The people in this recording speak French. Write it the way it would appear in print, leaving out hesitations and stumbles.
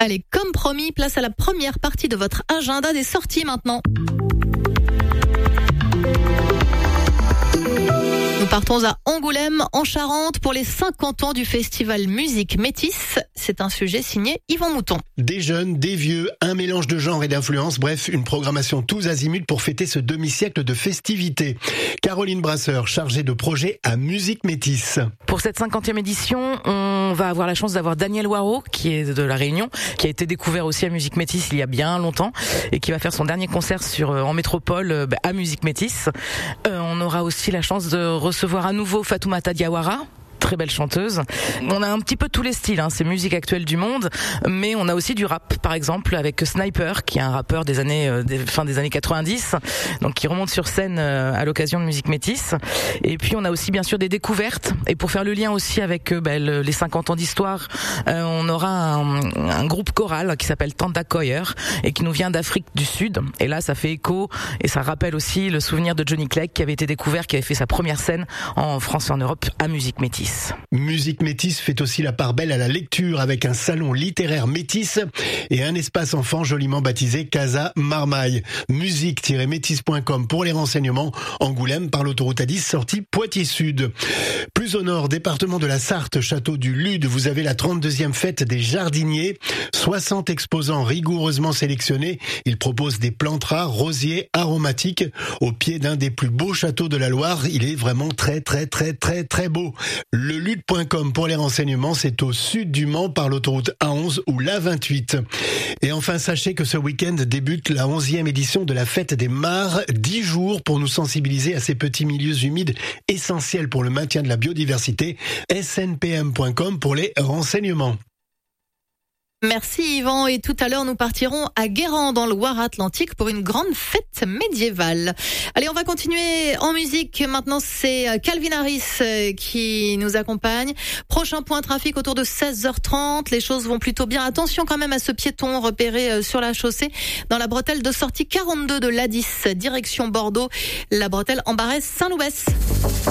Allez, comme promis, place à la première partie de votre agenda des sorties maintenant. Nous partons à Angoulême, en Charente, pour les 50 ans du festival Musique Métis. C'est un sujet signé Yvan Mouton. Des jeunes, des vieux, un mélange de genres et d'influences, bref, une programmation tous azimuts pour fêter ce demi-siècle de festivités. Caroline Brasseur, chargée de projet à Musique Métis. Pour cette 50e édition, on va avoir la chance d'avoir Daniel Waro, qui est de La Réunion, qui a été découvert aussi à Musique Métis il y a bien longtemps, et qui va faire son dernier concert en métropole à Musique Métis. On aura aussi la chance de recevoir à nouveau Fatoumata Diawara, très belle chanteuse. On a un petit peu tous les styles, c'est musique actuelle du monde, mais on a aussi du rap, par exemple, avec Sniper, qui est un rappeur des fin des années 90, donc qui remonte sur scène à l'occasion de Musique Métis. Et puis on a aussi bien sûr des découvertes, et pour faire le lien aussi avec les 50 ans d'histoire, on aura un groupe choral qui s'appelle Tanda Koyer, et qui nous vient d'Afrique du Sud. Et là, ça fait écho, et ça rappelle aussi le souvenir de Johnny Clegg, qui avait été découvert, qui avait fait sa première scène en France et en Europe à Musique Métis. Musique Métis fait aussi la part belle à la lecture avec un salon littéraire métis et un espace enfant joliment baptisé Casa Marmaille. Musique-métis.com pour les renseignements. Angoulême par l'autoroute A10 sortie Poitiers-Sud. Plus au nord, département de la Sarthe, château du Lude, vous avez la 32e fête des jardiniers. 60 exposants rigoureusement sélectionnés. Ils proposent des plantes rares, rosiers, aromatiques au pied d'un des plus beaux châteaux de la Loire. Il est vraiment très beau. Le lude.com pour les renseignements, c'est au sud du Mans par l'autoroute A11 ou l'A28. Et enfin, sachez que ce week-end débute la 11e édition de la fête des mares. 10 jours pour nous sensibiliser à ces petits milieux humides essentiels pour le maintien de la biodiversité. snpm.com pour les renseignements. Merci Yvan, et tout à l'heure nous partirons à Guérande dans le Loire-Atlantique pour une grande fête médiévale. Allez, on va continuer en musique. Maintenant, c'est Calvin Harris qui nous accompagne. Prochain point trafic autour de 16h30. Les choses vont plutôt bien. Attention quand même à ce piéton repéré sur la chaussée dans la bretelle de sortie 42 de l'A10, direction Bordeaux. La bretelle Embarès-Saint-Loubès.